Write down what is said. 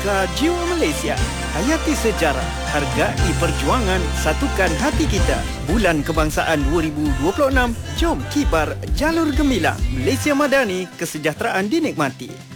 Bangga Jiwa Malaysia. Hayati sejarah, hargai perjuangan, satukan hati kita. Bulan Kebangsaan 2026, jom kibar jalur gemilang. Malaysia Madani, kesejahteraan dinikmati.